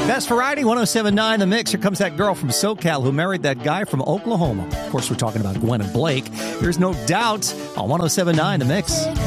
Best Variety, 107.9 The Mix. Here comes that girl from SoCal who married that guy from Oklahoma. Of course, we're talking about Gwen and Blake. There's no doubt on 107.9 The Mix.